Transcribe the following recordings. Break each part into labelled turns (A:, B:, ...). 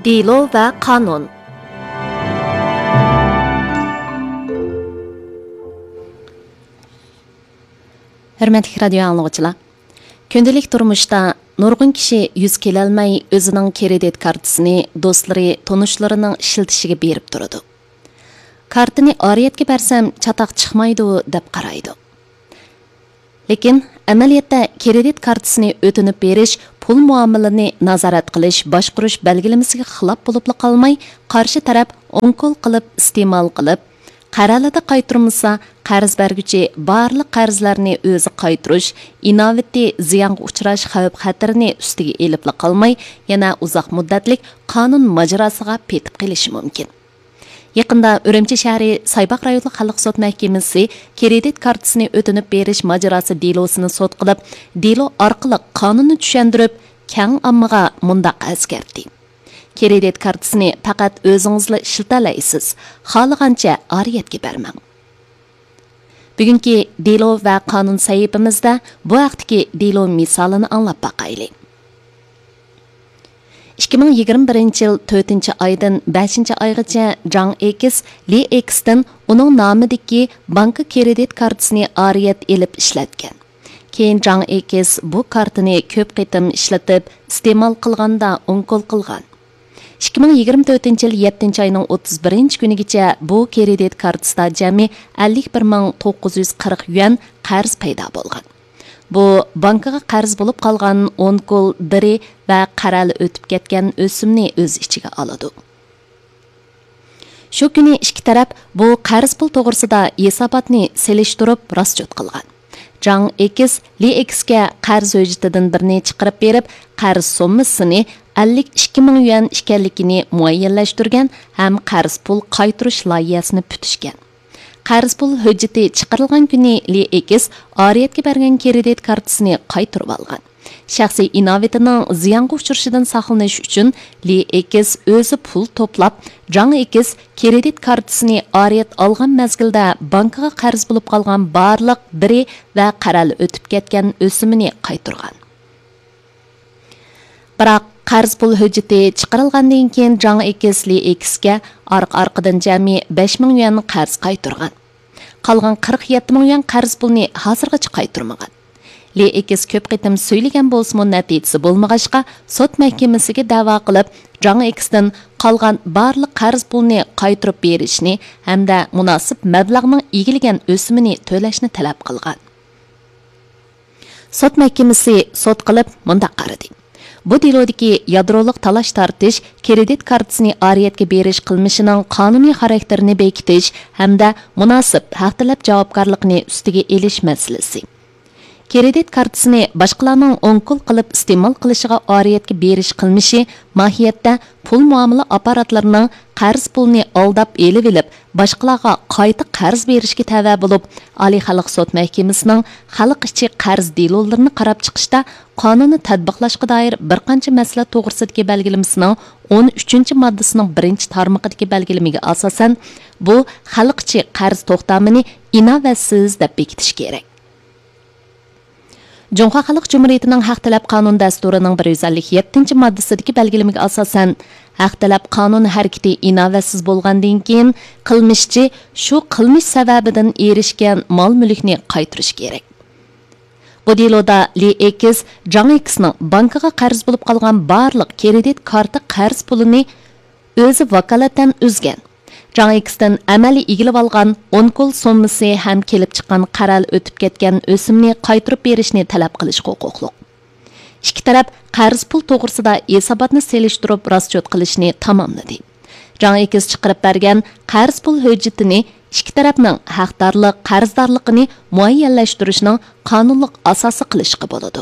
A: Delo ve kanun. Hürmetli radyo anlıqçılar. Kündəlik turmuşda nurgun kişi yüz keləlməy özünün kredit kartısını dostları, tonuşlarının işiltişige berip durudu. Kartını ariyetke bersem çataq çıkmaydı dep qaraydı. Lekin amaliyatda kredit kartısını ötünüp beriş, pul muamelini nazarat qilish, boshqurish belgilamasiga xilop bo'lib qolmay, qarshi taraf onkol qilib iste'mol qilib, qaralida qaytirmasa, qarz berguchi barliq qarzlarni o'zi qaytirish, inovati ziyonga uchrash xavf-xatarini ustiga elib qolmay, yana uzoq muddatlik qonun majrosiga petib qilishi mumkin. Yaqında Ürümçi shahri Saybaq rayonluq xalq sud mahkamasi kredit kartasini o'tinib berish majrosi delosini sud qilib, delo orqali qonunni tushuntirib, keng ommaga mundaq eskartdi. Kredit kartasini faqat o'zingizla ishlatalaysiz, xohlagancha ariyatga bermang. Bugungi delo va qonun sahifamizda bu haqdagi delo misolini anglab baqaylik. 2021 yıl 4. aydan 5. aygacha Zhang Ekis, Li Eks'ten onun namidagi banka kredit kartasini ariyat elib ishlatgan. Keyin Zhang Ekis bu kartini ko'p qitim ishlatib, iste'mol qilganda onkol qilgan. 2024 yıl 7. ayning 31 kunigacha bu kredit kartasida jami 51.940 yuan qarz paydo bo'lgan. Bu bankaga qarz bo'lib qolgan 10 kol biri va qarali o'tib ketgan o'simni o'z ichiga oladi. Shu kuni ikki taraf bu qarz pul to'g'risida hisobotni selishtirib rasjot qilgan. Zhang Ekis Li Eksga qarz hujjatidan birini chiqarib berib, qarz summasini 52 ming yuan ekanligini muayyanlashtirgan ham qarz pul qaytirish loyihasini putishgan. Qarz pul hujjati chiqarilgan kuni Li Ekis ariyatga bergan kredit kartasini qaytirib olgan. Shaxsiy inovatining ziyonga uchrashidan saqlanish uchun Li Ekis o'zi pul to'plab, Zhang Ekis kredit kartasini ariyat olgan mezgilda bankaga qarz bo'lib qolgan barliq biri va qarali o'tib ketgan o'simini qaytirgan. Biroq qarz pul hujjati chiqarilgandan keyin Zhang Ekis Li Eksga arqadan jami 5000 yuan qarz qaytirgan. Qolgan 47 ming yuan qarz pulni hozirgacha qaytirmagan. Li Ekis ko'p qitim so'ylagan bo'lsa-mu natijasi bo'lmag'achqa sud mahkamasiga da'vo qilib, Zhang Eksdan qolgan barliq qarz pulni qaytirib berishni hamda munosib mablag'ning egilgan o'simini to'lashni talab qilgan. Sud mahkamasi sud qilib mundaq qaradi. Bu delodagi yadroliq talash tartish, kredit kartasini ariyatga berish qilmishining qonuniy xarakterini bekitish hamda munosib haq talab javobgarlikni ustiga elish masalasi. Kredit kartasini boshqalarning onkol qilib iste'mol qilishiga ariyatga berish qilmishi mohiyatda pul muomala aparatlarining qarz pulni aldab elib olib, boshqalarga qayta qarz berishga tava bo'lib, Oliy xalq sud mahkamasining xalq ichi qarz delolarini qarab chiqishda qonunni tatbiqlashga doir bir qancha masala to'g'risidagi belgilamasining 13-moddasining 1-tarmog'idagi belgilamaga asosan bu xalq ichi qarz to'xtamini inovatsiz deb bekitish kerak. Cumhuriyet Xalq Cumhuriyetining haq talab qonun dasturining 157-moddasidagi belgilamaga asosan haq talab qonun harakati inovatsiz bo'lgandan keyin qilmishchi shu qilmish sababidan erishgan mol-mulkni qaytarish kerak. Bu deloda Li Ekis, Zhang Eksning bankaga qarz bo'lib qolgan barliq kredit karta qarz pulini o'zi vakolatdan uzgan. Zhang Eksdan amaliy egilib olgan 10 kol summasi ham kelib chiqqan qaral o'tib ketgan o'simni qaytirib berishni talab qilish huquqli. Ikki taraf qarz pul to'g'risida hisobotni selishtirib rasjot qilishni tamomladi. Zhang Ekis chiqarib bergan qarz pul hujjatini ikki tarafning haqdorlik, qarzdorligini muayyanlashtirishning qonunlik asosi qilishga bo'ladi.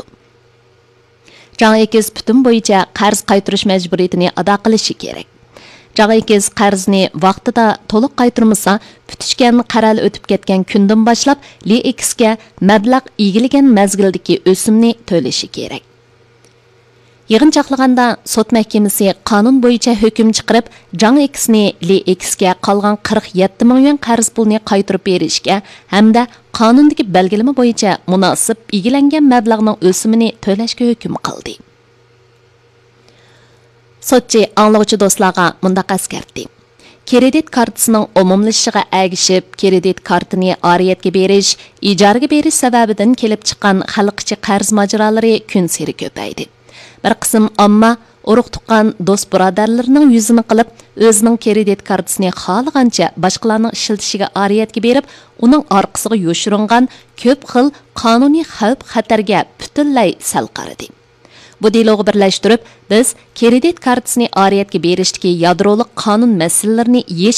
A: Zhang Ekis butun bo'yicha qarz qaytirish majburiyatini ado qilishi kerak. Zhang Ekis qarzni vaqtida to'liq qaytarmasa, putishgan qaral o'tib ketgan kundan boshlab Li Eksga mablag' egilgan mazgildagi o'simni to'lashi kerak. Yig'in chaqlaganda sud mahkamasi qonun bo'yicha hukm chiqarib, Zhang Eksni Li Eksga qolgan 47 ming yuan qarz pulni qaytarib berishga hamda qonundagi belgilama bo'yicha munosib egilangan mablag'ning o'simini to'lashga hukm qildi. Sotchi anglag'uchi do'stlarga mundaq eskartdi. Kredit kartasının umumlashishiga agishib, kredit kartini oriyatga berish, ijaraga berish sababidan kelib chiqqan xalqcha qarz majrolari kun sari ko'paydi. Bir qism omma urug' tuqqan do'st birodarlarining yuzini qilib, o'zining kredit kartasini xohlagancha boshqalarning ishlatishiga oriyatga berib, uning orqasiga yoshiringan ko'p xil qonuniy xavf-xatarga butunlay sal qaradi. Bu dialogu birleştirip, biz kredit kartasını ariyatga berishdagi yadroliq qonun masalalarini